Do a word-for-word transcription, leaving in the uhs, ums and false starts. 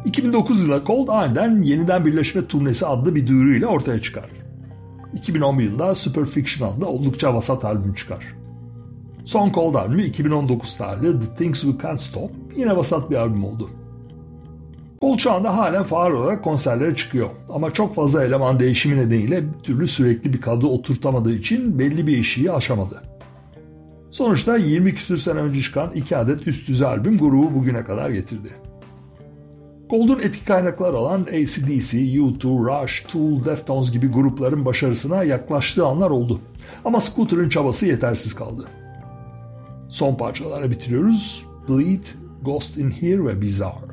iki bin dokuz yılında Cold aniden Yeniden Birleşme Turnesi adlı bir duyuruyla ortaya çıkar. iki bin on bir yılında Superfiction adlı oldukça vasat albüm çıkar. Son Cold albümü iki bin on dokuz tarihli The Things We Can't Stop yine vasat bir albüm oldu. Cold şu anda halen faal olarak konserlere çıkıyor ama çok fazla eleman değişimi nedeniyle bir türlü sürekli bir kadro oturtamadığı için belli bir eşiği aşamadı. Sonuçta yirmi küsür sene önce çıkan iki adet üst düzey albüm grubu bugüne kadar getirdi. Cold'un etki kaynakları olan A C D C, U iki, Rush, Tool, Deftones gibi grupların başarısına yaklaştığı anlar oldu. Ama Scooter'ın çabası yetersiz kaldı. Son parçalarla bitiriyoruz. Bleed, Ghost in Here ve Bizarre.